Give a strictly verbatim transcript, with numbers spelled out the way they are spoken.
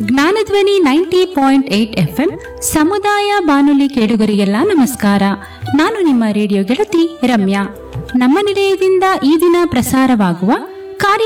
Jnanadhwani ninety point eight FM ಸಮುದಾಯ ಬಾನುಲಿ ಕೇಳುಗರಿಗೆಲ್ಲ ನಮಸ್ಕಾರ. ನಾನು ನಿಮ್ಮ ರೇಡಿಯೋ ಗೆಳತಿ ರಮ್ಯಾ. ನಮ್ಮ ನಿಲಯದಿಂದ ಈ ದಿನ ಪ್ರಸಾರವಾಗುವ